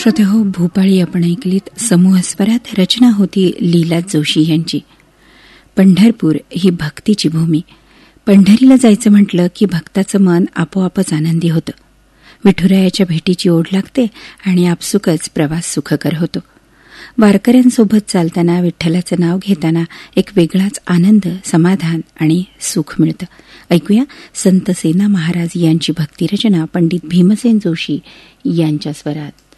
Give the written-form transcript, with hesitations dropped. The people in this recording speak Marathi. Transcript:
श्रोतेहो, भूपाळी आपण ऐकलीत. समूह स्वरात रचना होती लीला जोशी यांची. पंढरपूर ही भक्तीची भूमी. पंढरीला जायचं म्हटलं की भक्ताचं मन आपोआपच आनंदी होतं. विठुरायाच्या भेटीची ओढ लागते आणि आपसुकच प्रवास सुखकर होतो. वारकऱ्यांसोबत चालताना, विठ्ठलाचं नाव घेताना एक वेगळाच आनंद, समाधान आणि सुख मिळतं. ऐकूया संत सेना महाराज यांची भक्तिरचना पंडित भीमसेन जोशी यांच्या स्वरात.